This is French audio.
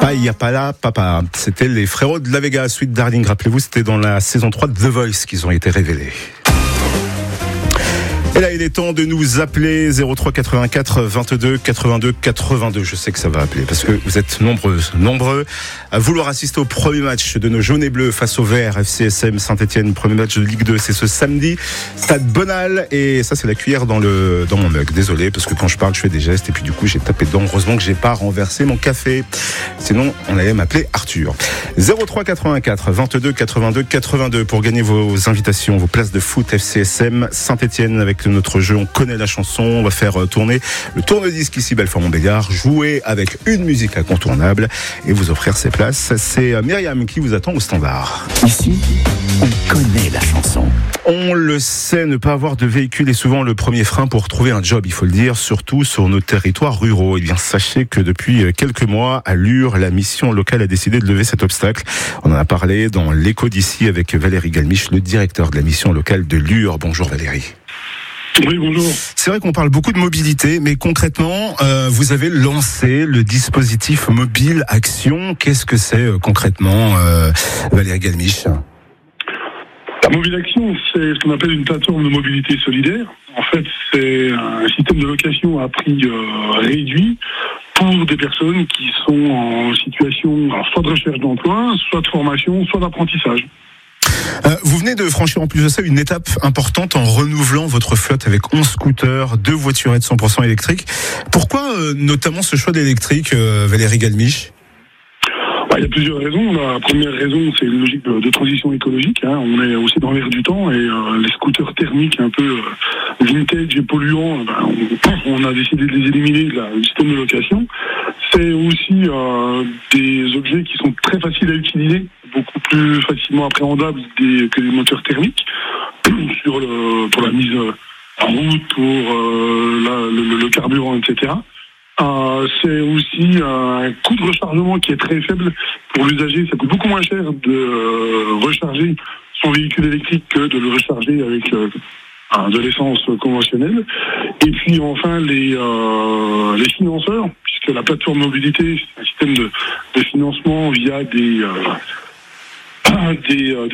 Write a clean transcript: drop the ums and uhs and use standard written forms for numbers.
Paya Pala Papa. C'était les frérots de la Vega, suite Darling. Rappelez-vous, c'était dans la saison 3 de The Voice qu'ils ont été révélés. Et là, il est temps de nous appeler 03 84 22 82 82. Je sais que ça va appeler parce que vous êtes nombreux à vouloir assister au premier match de nos jaunes et bleus face au vert FCSM Saint-Etienne. Premier match de Ligue 2, c'est ce samedi. Stade Bonal. Et ça, c'est la cuillère dans mon mug. Désolé, parce que quand je parle, je fais des gestes et puis du coup, j'ai tapé dedans. Heureusement que j'ai pas renversé mon café. Sinon, on allait m'appeler Arthur. 03 84 22 82 82 pour gagner vos invitations, vos places de foot FCSM Saint-Etienne avec notre jeu. On connaît la chanson. On va faire tourner le tourne-disque ici, Belfort-Montbéliard. Jouer avec une musique incontournable et vous offrir ces places. C'est Myriam qui vous attend au standard. Ici, on connaît la chanson. On le sait, ne pas avoir de véhicule est souvent le premier frein pour trouver un job, il faut le dire, surtout sur nos territoires ruraux. Eh bien, sachez que depuis quelques mois, à Lure, la mission locale a décidé de lever cet obstacle. On en a parlé dans l'écho d'ici avec Valérie Galmiche, le directeur de la mission locale de Lure. Bonjour Valérie. Oui, bonjour. C'est vrai qu'on parle beaucoup de mobilité, mais concrètement, vous avez lancé le dispositif Mobile Action. Qu'est-ce que c'est concrètement, Valérie Galmiche ? La Mobile Action, c'est ce qu'on appelle une plateforme de mobilité solidaire. En fait, c'est un système de location à prix réduit pour des personnes qui sont en situation soit de recherche d'emploi, soit de formation, soit d'apprentissage. Vous venez de franchir en plus de ça une étape importante en renouvelant votre flotte avec 11 scooters, 2 voiturettes 100% électriques. Pourquoi notamment ce choix d'électrique, Valérie Galmiche ? Il y a plusieurs raisons. La première raison, c'est une logique de transition écologique. On est aussi dans l'air du temps et les scooters thermiques un peu vintage et polluants, on a décidé de les éliminer du système de location. C'est aussi des objets qui sont très faciles à utiliser, beaucoup plus facilement appréhendables que les moteurs thermiques pour la mise en route, pour le carburant, etc. C'est aussi un coût de rechargement qui est très faible pour l'usager. Ça coûte beaucoup moins cher de recharger son véhicule électrique que de le recharger avec de l'essence conventionnelle. Et puis enfin les financeurs, puisque la plateforme mobilité, c'est un système de financement via des